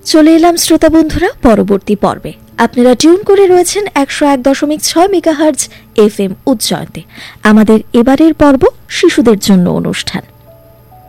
চলে এলাম শ্রোতা বন্ধুরা পরবর্তী পর্বে। আপনারা টিউন করে রয়েছেন 101.6 মেগাহার্জ FM উচ্চায়তে। আমাদের এবারের পর্ব শিশুদের জন্য অনুষ্ঠান।